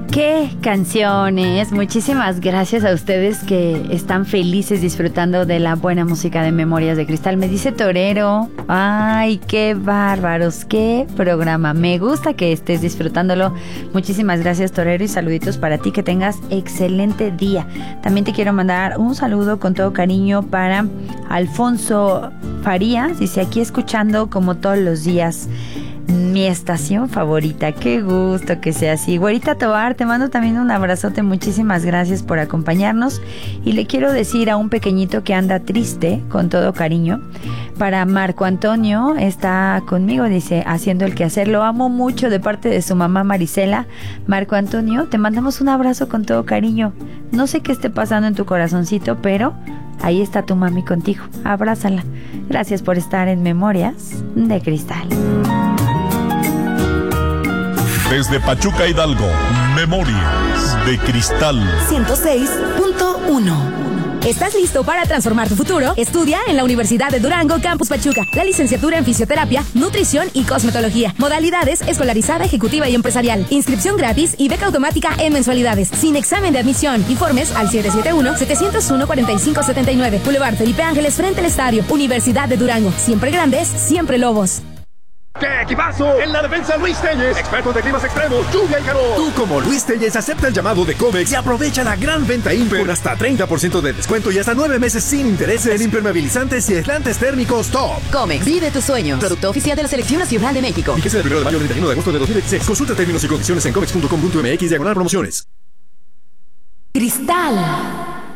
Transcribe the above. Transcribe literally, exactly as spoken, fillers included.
¡Qué canciones! Muchísimas gracias a ustedes que están felices disfrutando de la buena música de Memorias de Cristal. Me dice Torero. ¡Ay, qué bárbaros! ¡Qué programa! Me gusta que estés disfrutándolo. Muchísimas gracias, Torero, y saluditos para ti. Que tengas excelente día. También te quiero mandar un saludo con todo cariño para Alfonso Farías. Dice, aquí escuchando como todos los días mi estación favorita. Qué gusto que sea así. Güerita Tobar, te mando también un abrazote. Muchísimas gracias por acompañarnos. Y le quiero decir a un pequeñito que anda triste, con todo cariño, para Marco Antonio, está conmigo, dice, haciendo el quehacer. Lo amo mucho, de parte de su mamá Marisela. Marco Antonio, te mandamos un abrazo con todo cariño. No sé qué esté pasando en tu corazoncito, pero ahí está tu mami contigo. Abrázala. Gracias por estar en Memorias de Cristal. Desde Pachuca, Hidalgo, Memorias de Cristal ciento seis punto uno. ¿Estás listo para transformar tu futuro? Estudia en la Universidad de Durango, Campus Pachuca. La licenciatura en Fisioterapia, Nutrición y Cosmetología. Modalidades escolarizada, ejecutiva y empresarial. Inscripción gratis y beca automática en mensualidades. Sin examen de admisión. Informes al siete siete uno, siete cero uno, cuatro cinco siete nueve. Boulevard Felipe Ángeles, frente al estadio. Universidad de Durango. Siempre grandes, siempre lobos. ¡Qué equipazo! En la defensa, Luis Telles, experto de climas extremos, lluvia y calor. Tú, como Luis Telles, acepta el llamado de Comex y aprovecha la gran venta Imper con hasta treinta por ciento de descuento y hasta nueve meses sin intereses en impermeabilizantes y aislantes térmicos top. Comex, vive tus sueños. Producto oficial de la Selección Nacional de México. Fíjese del primero de mayo al treinta y uno de agosto de dos mil dieciséis. Consulta términos y condiciones en comex punto com punto m x diagonal promociones. Cristal.